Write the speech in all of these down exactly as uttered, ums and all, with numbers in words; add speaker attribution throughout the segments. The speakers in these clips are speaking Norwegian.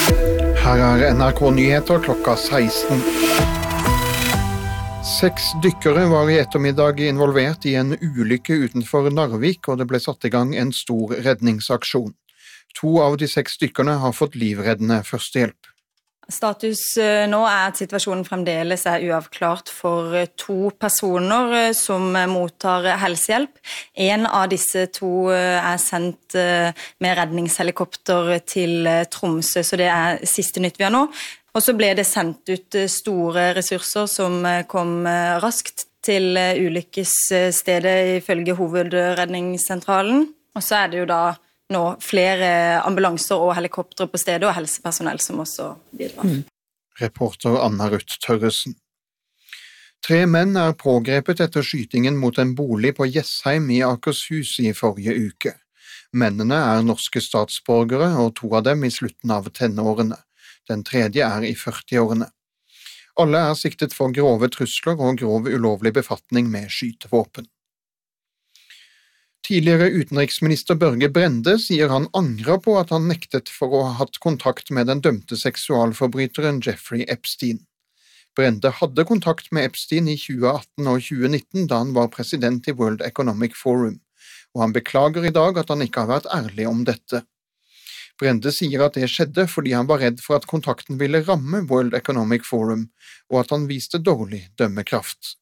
Speaker 1: Her er N R K-nyheter klokka seksten. Seks dykkere var i ettermiddag involvert i en ulykke utenfor Narvik, og det ble satt i gang en stor redningsaksjon. To av de seks dykkerne har fått livreddende førstehjelp.
Speaker 2: Status nå er at situasjonen fremdeles er uavklart for to personer som mottar helsehjelp. En av disse to er sendt med redningshelikopter til Tromsø, så det er siste nytt vi har nå. Og så ble det sendt ut store ressurser som kom raskt til ulykkesstedet ifølge hovedredningssentralen. Og så er det jo da nå flere ambulanser og helikopter på stedet, og helsepersonell som også bidrar. Mm.
Speaker 1: Reporter Anna Ruth Tørresen. Tre menn er pågrepet etter skytingen mot en bolig på Jessheim i Akershus i forrige uke. Mennene er norske statsborgere, og to av dem i slutten av tenårene. Den tredje er i førtiårene. Alle er siktet for grove trusler og grov ulovlig befatning med skytevåpen. Tidligere utenriksminister Børge Brende sier han angrer på at han nektet for å ha hatt kontakt med den dømte seksualforbryteren Jeffrey Epstein. Brende hadde kontakt med Epstein i tjue atten og tjue nitten da han var president i World Economic Forum, og han beklager i dag at han ikke har vært ærlig om dette. Brende sier at det skjedde fordi han var redd for at kontakten ville ramme World Economic Forum, og at han viste dårlig dømmekraft.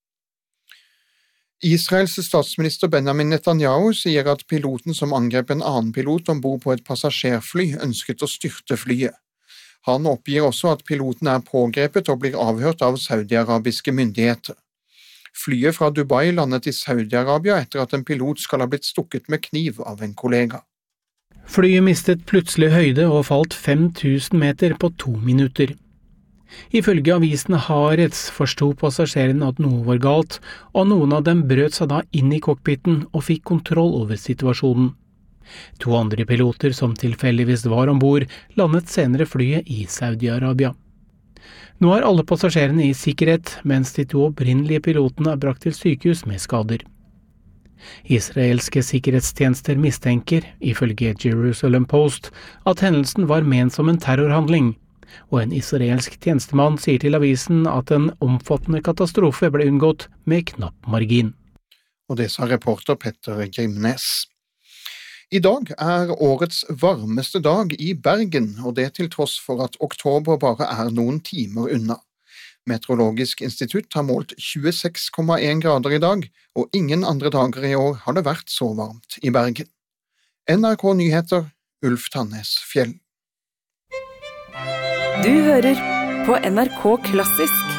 Speaker 1: Israels statsminister Benjamin Netanyahu sier at piloten som angrep en annen pilot ombord på et passasjerfly ønsket å styrte flyet. Han oppgir også at piloten er pågrepet og blir avhørt av saudi-arabiske myndigheter. Flyet fra Dubai landet i Saudi-Arabia etter at en pilot skal ha blitt stukket med kniv av en kollega.
Speaker 3: Flyet mistet plutselig høyde og falt fem tusen meter på to minutter. Ifølge avisen Haaretz forsto passasjerene at noe var galt, og noen av dem brøt seg da inn i cockpiten og fikk kontroll over situasjonen. To andre piloter som tilfeldigvis var ombord, landet senere flyet i Saudi-Arabia. Nå er alle passasjerene i sikkerhet, mens de to opprinnelige pilotene er brakt til sykehus med skader. Israelske sikkerhetstjenester mistenker, ifølge Jerusalem Post, at hendelsen var ment som en terrorhandling, og en israelsk tjenestemann sier til avisen at en omfattende katastrofe ble unngått med knapp margin.
Speaker 1: Og det sa reporter Petter Grimnes. I dag er årets varmeste dag i Bergen, og det til tross for at oktober bare er noen timer unna. Meteorologisk institutt har målt tjueseks komma en grader i dag, og ingen andre dager i år har det vært så varmt i Bergen. N R K Nyheter, Ulf Tannes Fjell.
Speaker 4: Du hører på N R K Klassisk.